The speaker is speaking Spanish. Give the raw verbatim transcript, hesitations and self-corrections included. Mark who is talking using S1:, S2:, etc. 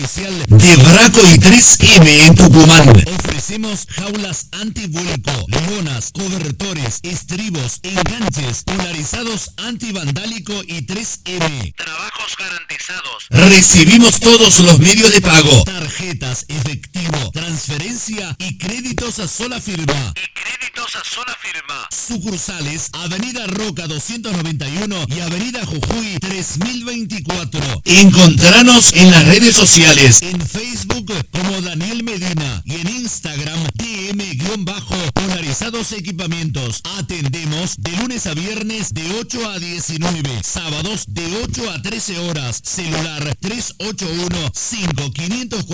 S1: Especial de Braco y tres eme en Tucumán. Ofrecemos jaulas antivuelco, leonas, cobertores, estribos, enganches, polarizados antivandálico y tres eme. Trabajos garantizados. Recibimos todos los medios de pago: tarjetas, efectivo, transferencia y créditos a sola firma. Y créditos a sola firma. Sucursales: Avenida Roca doscientos noventa y uno y Avenida Jujuy tres mil veinticuatro. Encontranos en las redes sociales, en Facebook como Daniel Medina y en Instagram D M-polarizados equipamientos. Atendemos de lunes a viernes de ocho a diecinueve, sábados de ocho a trece horas. Celular tres ocho uno cinco cinco cuatro